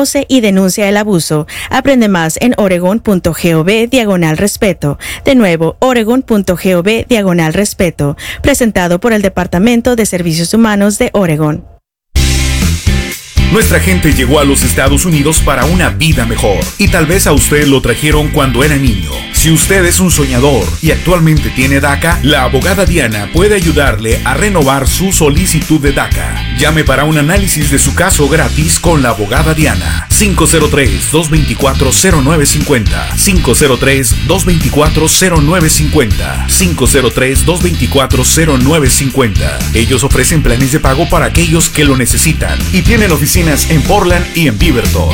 Conoce y denuncia el abuso. Aprende más en oregon.gov/respeto. De nuevo, oregon.gov/respeto. Presentado por el Departamento de Servicios Humanos de Oregon. Nuestra gente llegó a los Estados Unidos para una vida mejor y tal vez a usted lo trajeron cuando era niño. Si usted es un soñador y actualmente tiene DACA, la abogada Diana puede ayudarle a renovar su solicitud de DACA. Llame para un análisis de su caso gratis con la abogada Diana. 503-224-0950. 503-224-0950. 503-224-0950. Ellos ofrecen planes de pago para aquellos que lo necesitan y tienen oficinas en Portland y en Beaverton.